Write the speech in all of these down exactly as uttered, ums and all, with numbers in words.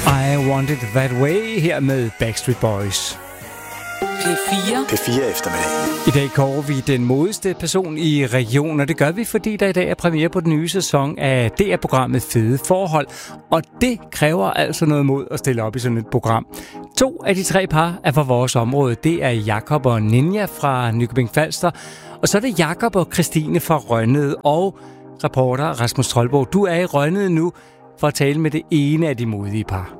I Want It That Way her med Backstreet Boys. P fire. P fire eftermiddag. I dag kårer vi den modigste person i regionen, og det gør vi, fordi der i dag er premiere på den nye sæson af D R-programmet Fede Forhold. Og det kræver altså noget mod at stille op i sådan et program. To af de tre par er fra vores område. Det er Jakob og Ninja fra Nykøbing Falster, og så er det Jakob og Christine fra Rønnede, og reporter Rasmus Troldborg. Du er i Rønnede nu for at tale med det ene af de modige par.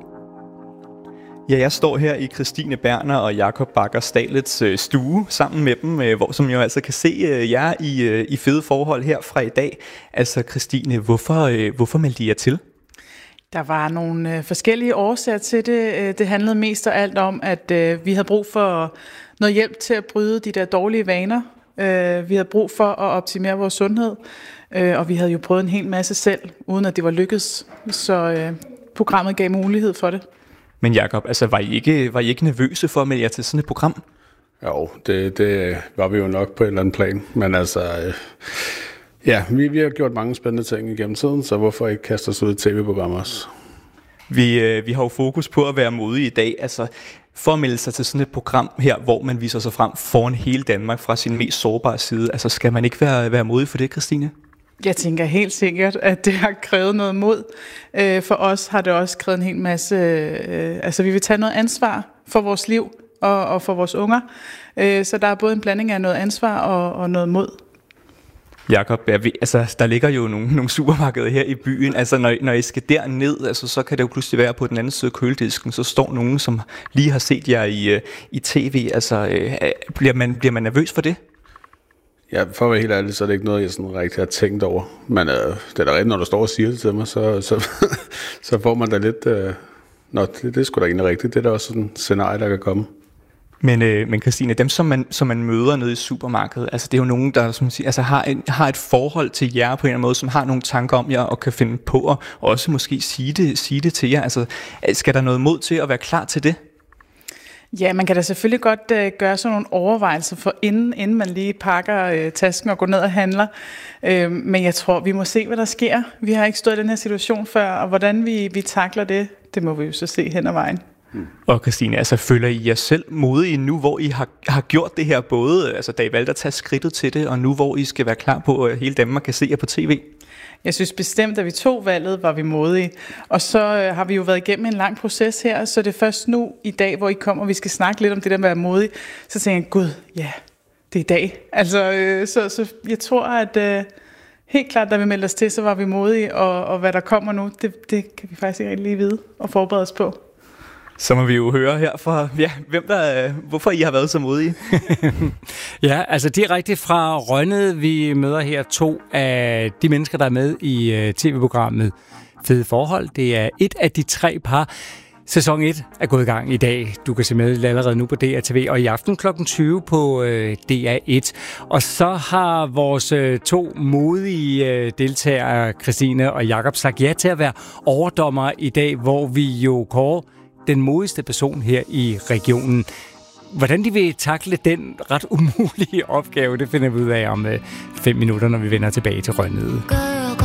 Ja, jeg står her i Christine Berner og Jakob Bakker Stalets øh, stue sammen med dem, øh, hvor som jo altså kan se øh, jer i, øh, i Fede Forhold her fra i dag. Altså Christine, hvorfor, øh, hvorfor meldte I jer til? Der var nogle øh, forskellige årsager til det. Det handlede mest af alt om, at øh, vi havde brug for noget hjælp til at bryde de der dårlige vaner. Øh, vi havde brug for at optimere vores sundhed, øh, og vi havde jo prøvet en hel masse selv, uden at det var lykkedes. Så øh, programmet gav mulighed for det. Men Jakob, altså var I ikke, var I ikke nervøse for at melde jer til sådan et program? Jo, det, det var vi jo nok på en eller anden plan. Men altså, øh, ja, vi, vi har gjort mange spændende ting igennem tiden, så hvorfor ikke kaste os ud i et tv-program også? Vi, øh, vi har jo fokus på at være modige i dag. Altså, for at melde sig til sådan et program her, hvor man viser sig frem foran hele Danmark fra sin mest sårbare side. Altså, skal man ikke være, være modig for det, Christine? Jeg tænker helt sikkert, at det har krævet noget mod. Øh, for os har det også krævet en hel masse... Øh, altså, vi vil tage noget ansvar for vores liv og, og for vores unger. Øh, så der er både en blanding af noget ansvar og, og noget mod. Jakob, altså, der ligger jo nogle, nogle supermarkeder her i byen. Altså, når, når I skal derned, altså, så kan det jo pludselig være på den anden side af køledisken, så står nogen, som lige har set jer i, i tv. Altså, øh, bliver, man, bliver man nervøs for det? Ja, for at være helt ærlig, så er det ikke noget, jeg sådan rigtig har tænkt over. Men øh, det er da rigtigt, når du står og siger det til mig, så, så, så får man da lidt... Øh, nå, det, det er sgu da egentlig rigtigt. Det er da også sådan et scenarie, der kan komme. Men, øh, men Christine, dem som man, som man møder nede i supermarkedet, altså det er jo nogen, der som siger, altså har, en, har et forhold til jer på en eller anden måde, som har nogle tanker om jer og kan finde på og også måske sige det, sige det til jer. Altså skal der noget mod til at være klar til det? Ja, man kan da selvfølgelig godt øh, gøre sådan nogle overvejelser for inden, inden man lige pakker øh, tasken og går ned og handler. Øh, men jeg tror, vi må se, hvad der sker. Vi har ikke stået i den her situation før, og hvordan vi, vi takler det, det må vi jo så se hen ad vejen. Hmm. Og Christine, altså føler I jer selv modige nu, hvor I har, har gjort det her, både altså, da I valgte at tage skridtet til det, og nu hvor I skal være klar på, at hele Danmark kan se jer på tv? Jeg synes bestemt, at vi tog valget, var vi modige. Og så øh, har vi jo været igennem en lang proces her, så det er først nu i dag, hvor I kommer, og vi skal snakke lidt om det der med at være modig. Så tænker jeg, gud, ja, det er i dag. Altså, øh, så, så jeg tror, at øh, helt klart, da vi meldte os til, så var vi modige, og, og hvad der kommer nu, det, det kan vi faktisk ikke rigtig lige vide og forberede os på. Så må vi jo høre her fra, ja, hvem der, hvorfor I har været så modige. Ja, altså direkte fra Rønnede, vi møder her to af de mennesker, der er med i uh, tv-programmet Fede Forhold. Det er et af de tre par. Sæson et er gået i gang i dag. Du kan se med allerede nu på D R T V, og i aften klokken tyve på uh, D R et. Og så har vores uh, to modige uh, deltagere, Christine og Jakob, sagt ja til at være overdommer i dag, hvor vi jo kårer den modigste person her i regionen. Hvordan de vil takle den ret umulige opgave, det finder vi ud af om fem minutter, når vi vender tilbage til Rønnede.